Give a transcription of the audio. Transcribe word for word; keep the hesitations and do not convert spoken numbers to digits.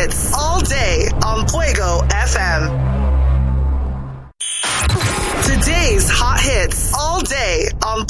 hits all day on Fuego F M. Today's hot hits all day on